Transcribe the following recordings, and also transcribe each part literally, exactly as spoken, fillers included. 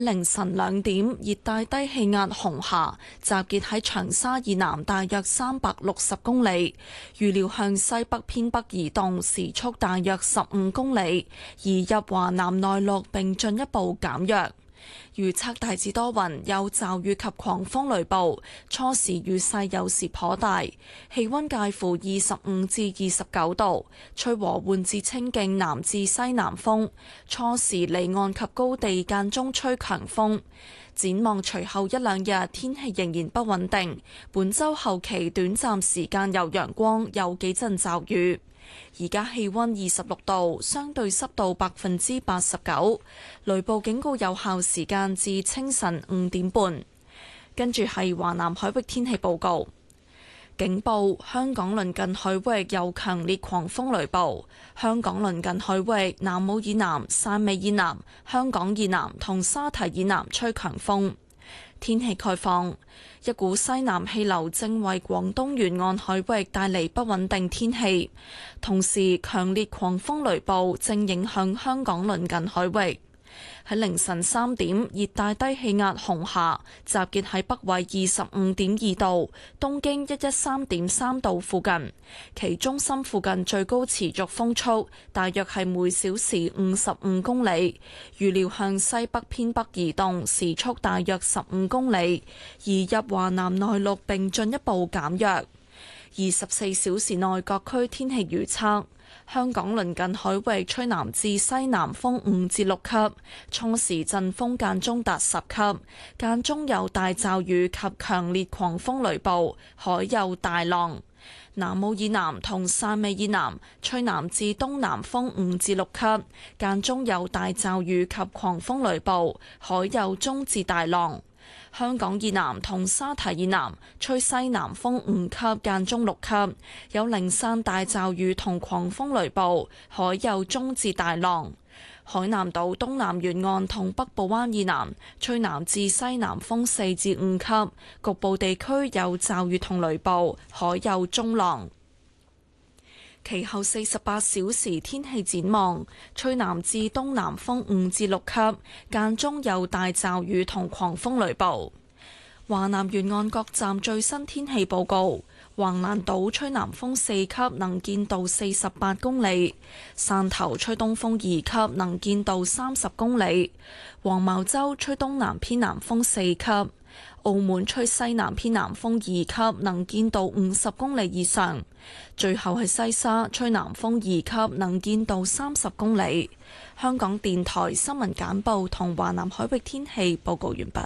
凌晨兩點，熱帶低氣壓紅霞集結喺長沙以南大約三百六十公里，預料向西北偏北移動，時速大約十五公里，移入華南內陸並進一步減弱。預測大致多雲，有驟雨及狂風雷暴，初時雨勢有時頗大，氣溫介乎二十五至二十九度，吹和緩至清勁南至西南風，初時離岸及高地間中吹強風。展望隨後一兩日天氣仍然不穩定，本週後期短暫時間有陽光，有幾陣驟雨。而家氣溫二十六度，相對濕度百分之八十九，雷暴警告有效時間至清晨五點半。跟住係華南海域天氣報告，警報：香港鄰近海域有強烈狂風雷暴，香港鄰近海域南澳以南、汕尾以南、香港以南同沙堤以南吹強風。天氣概況，一股西南氣流正為廣東沿岸海域帶嚟不穩定天氣，同時強烈狂風雷暴正影響香港鄰近海域。喺凌晨三點，熱帶低氣壓紅霞集結喺北緯二十五點二度、東經一一三點三度附近，其中心附近最高持續風速大約係每小時五十五公里，預料向西北偏北移動，時速大約十五公里，移入華南內陸並進一步減弱。二十四小時內各區天氣預測。香港鄰近海域吹南至西南風五至六級，初時陣風間中達十級，間中有大驟雨及強烈狂風雷暴，海有大浪。南澳以南同汕尾以南吹南至東南風五至六級，間中有大驟雨及狂風雷暴，海有中至大浪。香港以南同沙堤以南吹西南風五級，間中六級，有零散大驟雨同狂風雷暴，海有中至大浪。海南島東南沿岸同北部灣以南吹南至西南風四至五級，局部地區有驟雨同雷暴，海有中浪。其後四十八小時天氣展望，吹南至東南風五至六級，間中有大驟雨同狂風雷暴。華南沿岸各站最新天氣報告：橫瀾島吹南風四級，能見度四十八公里；汕頭吹東風二級，能見度三十公里；黃茅洲吹東南偏南風四級。澳門吹西南偏南風二級，能見度五十公里以上。最後係西沙吹南風二級，能見度三十公里。香港電台新聞簡報同華南海域天氣報告完畢。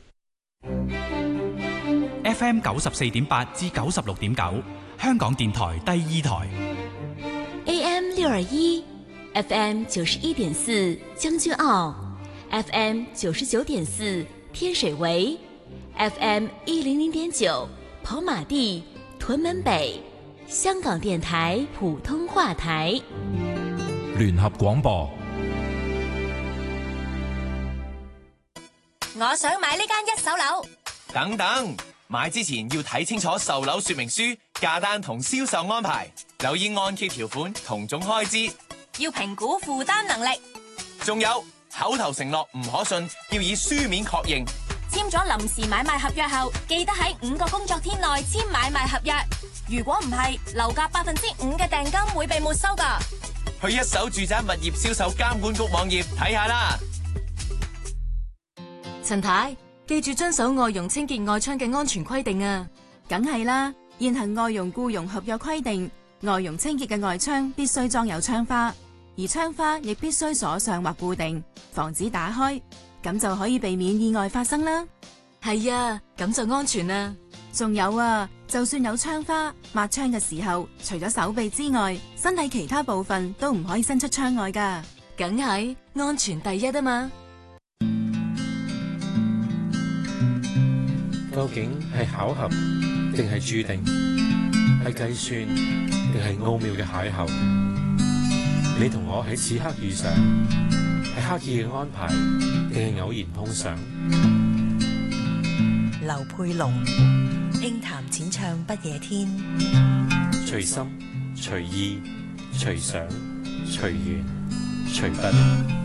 F M 九十四點八至九十六點九，香港電台第二台。 A M 六二一，F M 九十一點四將軍澳 ，F M 九十九點四天水圍。F M 一零零點九跑馬地屯門北，香港電台普通話台。 聯合廣播。 我想買呢間一手樓。 等等，買之前要睇清楚售樓說明書、價單同銷售安排，留意按揭條款同總開支， 要評估負擔能力。 仲有口頭承諾唔可信，要以書面確認。 簽咗臨時買賣合約後，記得喺五個工作天內簽買賣合約。如果唔係，樓價百分之五嘅訂金會被沒收㗎。 去一手住宅物業銷售監管局網頁睇下啦。 陳太，記住遵守外傭清潔外窗嘅安全規定啊！ 梗係啦，現行外傭僱傭合約規定，外傭清潔嘅外窗必須裝有窗花，而窗花亦必須鎖上或固定，防止打開。咁就可以避免意外發生啦。 係啊，咁就安全啦。 仲有啊，就算有窗花，抹窗嘅時候，除咗手臂之外，身體其他部分都唔可以伸出窗外噶。 梗係安全第一啊嘛。 究竟係巧合定係注定？係計算定係奧妙嘅邂逅？你同我喺此刻遇上，係刻意嘅安排定係偶然碰上？ 劉佩龍輕談淺唱不夜天， 隨心隨意隨想隨緣隨筆。